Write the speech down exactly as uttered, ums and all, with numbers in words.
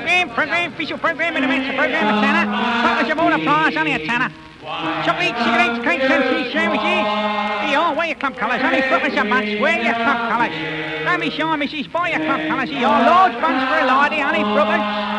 Program, program, official program, and events, program, a tanner. Partners of all applause, only a tanner. Chocolate, cigarettes, cakes, and cheese sandwiches. Here, wear your club colours, only footers a bunch, wear your club colours. Don't be shy, missus, buy your club colours. Here, large buns for a lady, only footers.